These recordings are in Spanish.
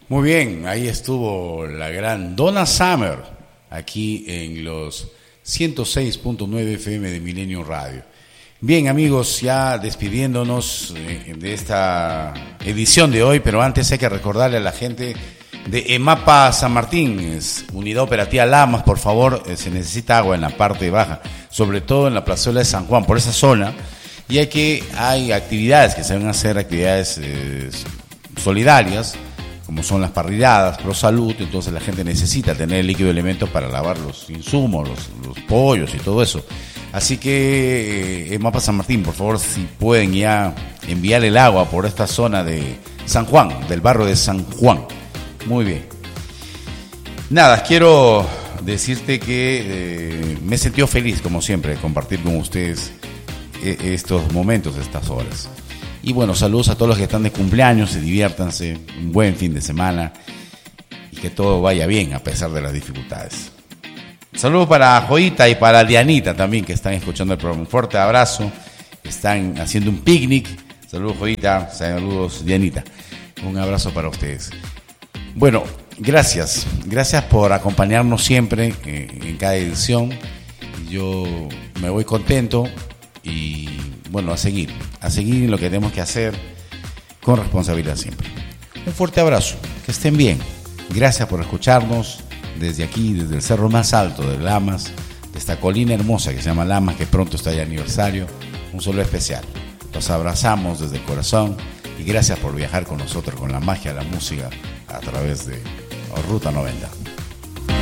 Muy bien, ahí estuvo la gran Donna Summer, aquí en los 106.9 FM de Milenio Radio. Bien, amigos, ya despidiéndonos de esta edición de hoy, pero antes hay que recordarle a la gente de EMAPA San Martín, Unidad Operativa Lamas, por favor, se necesita agua en la parte baja, sobre todo en la plazuela de San Juan, por esa zona, y hay actividades que se van a hacer, actividades solidarias, como son las parrilladas, pro salud, entonces la gente necesita tener el líquido de elementos para lavar los insumos, los pollos y todo eso. Así que, Mapa San Martín, por favor, si pueden ya enviar el agua por esta zona de San Juan, del barrio de San Juan. Muy bien. Nada, quiero decirte que me he sentido feliz, como siempre, de compartir con ustedes estos momentos, estas horas. Y bueno, saludos a todos los que están de cumpleaños, se diviértanse, un buen fin de semana y que todo vaya bien a pesar de las dificultades. Saludos para Joita y para Dianita también, que están escuchando el programa. Un fuerte abrazo, están haciendo un picnic. Saludos Joita, saludos Dianita. Un abrazo para ustedes. Bueno, gracias por acompañarnos siempre en cada edición. Yo me voy contento y bueno, a seguir en lo que tenemos que hacer con responsabilidad siempre. Un fuerte abrazo, que estén bien. Gracias por escucharnos desde aquí, desde el cerro más alto de Lamas, de esta colina hermosa que se llama Lamas, que pronto está de aniversario. Un saludo especial. Los abrazamos desde el corazón y gracias por viajar con nosotros, con la magia de la música a través de Ruta 90.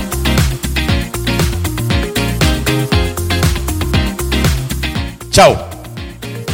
Chao.